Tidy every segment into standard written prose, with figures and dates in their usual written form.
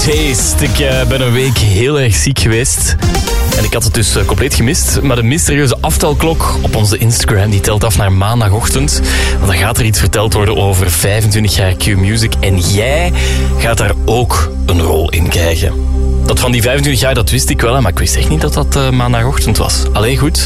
Taste. Ik ben een week heel erg ziek geweest. En ik had het dus compleet gemist. Maar de mysterieuze aftelklok op onze Instagram die telt af naar maandagochtend. Want dan gaat er iets verteld worden over 25 jaar Q-Music. En jij gaat daar ook een rol in krijgen. Dat van die 25 jaar, dat wist ik wel. Maar ik wist echt niet dat dat maandagochtend was. Allee, goed.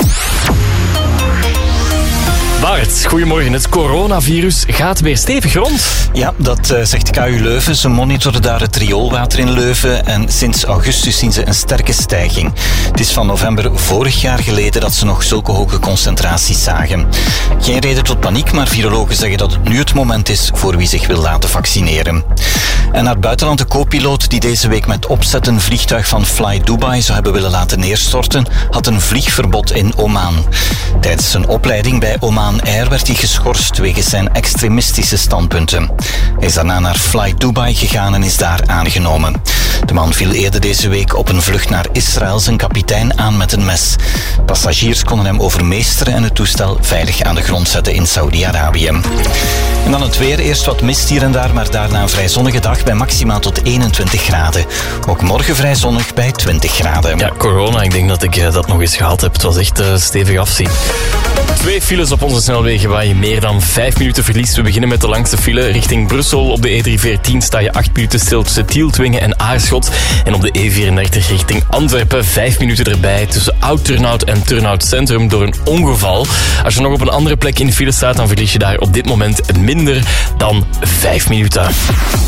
Bart, goedemorgen. Het coronavirus gaat weer stevig rond. Ja, dat zegt KU Leuven. Ze monitoren daar het rioolwater in Leuven en sinds augustus zien ze een sterke stijging. Het is van november vorig jaar geleden dat ze nog zulke hoge concentraties zagen. Geen reden tot paniek, maar virologen zeggen dat het nu het moment is voor wie zich wil laten vaccineren. En naar het buitenland, de co-piloot die deze week met opzet een vliegtuig van Fly Dubai zou hebben willen laten neerstorten, had een vliegverbod in Oman. Tijdens zijn opleiding bij Oman Air werd hij geschorst wegens zijn extremistische standpunten. Hij is daarna naar Fly Dubai gegaan en is daar aangenomen. De man viel eerder deze week op een vlucht naar Israël zijn kapitein aan met een mes. Passagiers konden hem overmeesteren en het toestel veilig aan de grond zetten in Saudi-Arabië. En dan het weer. Eerst wat mist hier en daar, maar daarna een vrij zonnige dag bij maximaal tot 21 graden. Ook morgen vrij zonnig bij 20 graden. Ja, corona, ik denk dat ik dat nog eens gehad heb. Het was echt stevig afzien. 2 files op onze snelwegen waar je meer dan 5 minuten verliest. We beginnen met de langste file. Richting Brussel op de E314 sta je 8 minuten stil tussen Tieltwingen en Aarschot. En op de E34 richting Antwerpen 5 minuten erbij tussen Oud-Turnhout en Turnhout Centrum door een ongeval. Als je nog op een andere plek in de file staat, dan verlies je daar op dit moment minder dan 5 minuten.